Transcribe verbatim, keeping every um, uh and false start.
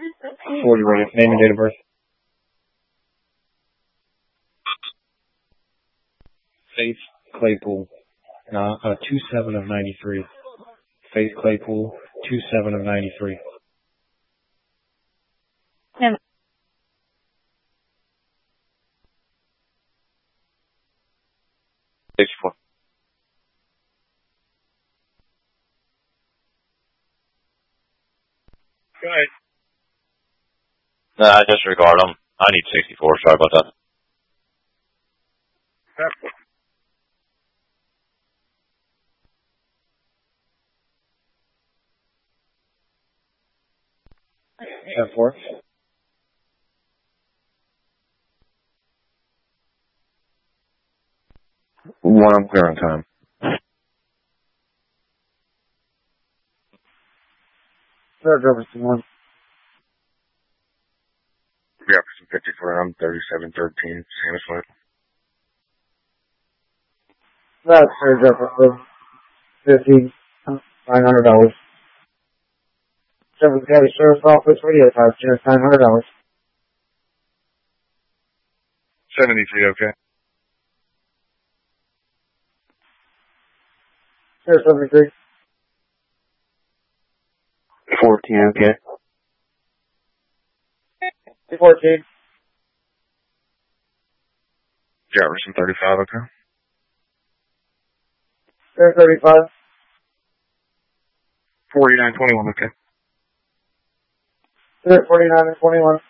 forty ready. Name and date of birth. Faith Claypool. Uh, uh, two seven of ninety-three. Faith Claypool, two seven of ninety-three. And sixty-four. Go ahead. Nah, disregard them. I need sixty-four. Sorry about that. Yep. That works. One, I'm clear on time. Third Jefferson one. Jefferson fifty-four, I'm thirty-seven thirteen, Samus That's third Jefferson. Fifty. Nine hundred dollars. Jefferson County Sheriff's Office Radio Time. Just nine hundred dollars. seventy-three, okay. Sheriff seventy-three. fourteen, okay. fourteen. Jefferson thirty-five, okay. Sheriff thirty-five. forty-nine twenty-one, okay. Sheriff forty-nine and twenty-one.